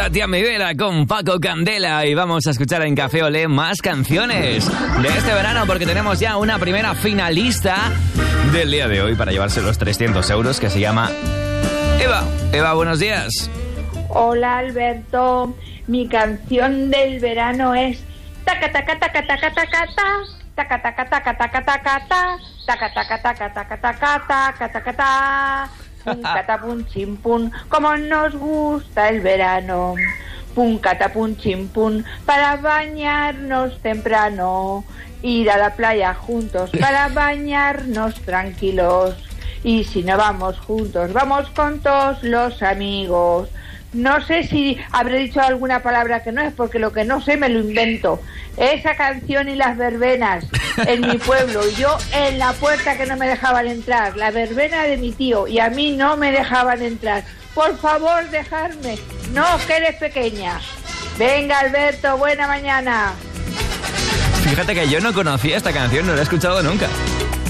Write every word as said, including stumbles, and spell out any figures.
Tía Mi Vela con Paco Candela y vamos a escuchar en Café Olé más canciones de este verano porque tenemos ya una primera finalista del día de hoy para llevarse los trescientos euros que se llama Eva. Eva, buenos días. Hola Alberto, mi canción del verano es taca taca taca taca taca taca taca taca taca taca taca taca taca taca taca taca taca taca pum catapum chimpum, como nos gusta el verano. Pum catapum chimpum, para bañarnos temprano, ir a la playa juntos para bañarnos tranquilos. Y si no vamos juntos, vamos con todos los amigos. No sé si habré dicho alguna palabra que no es, porque lo que no sé me lo invento. Esa canción y las verbenas en mi pueblo, yo en la puerta que no me dejaban entrar, la verbena de mi tío, y a mí no me dejaban entrar. Por favor, dejarme. No, que eres pequeña. Venga, Alberto, buena mañana. Fíjate que yo no conocía esta canción, no la he escuchado nunca.